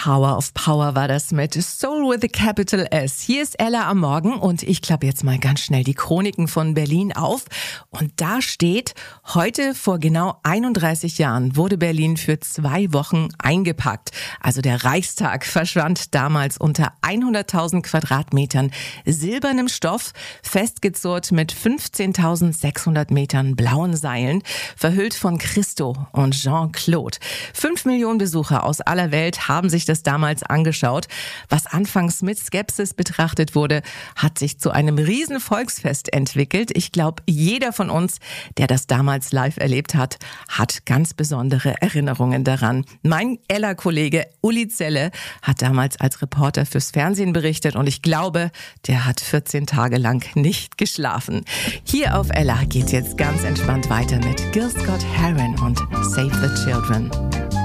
Tower of Power war das mit Soul with a Capital S. Hier ist Ella am Morgen und ich klappe jetzt mal ganz schnell die Chroniken von Berlin auf. Und da steht, heute vor genau 31 Jahren wurde Berlin für 2 Wochen eingepackt. Also der Reichstag verschwand damals unter 100.000 Quadratmetern silbernem Stoff, festgezurrt mit 15.600 Metern blauen Seilen, verhüllt von Christo und Jean-Claude. 5 Millionen Besucher aus aller Welt haben sich das damals angeschaut. Was anfangs mit Skepsis betrachtet wurde, hat sich zu einem riesen Volksfest entwickelt. Ich glaube, jeder von uns, der das damals live erlebt hat, hat ganz besondere Erinnerungen daran. Mein Ella-Kollege Uli Zelle hat damals als Reporter fürs Fernsehen berichtet und ich glaube, der hat 14 Tage lang nicht geschlafen. Hier auf Ella geht jetzt ganz entspannt weiter mit Gil Scott-Heron und Save the Children.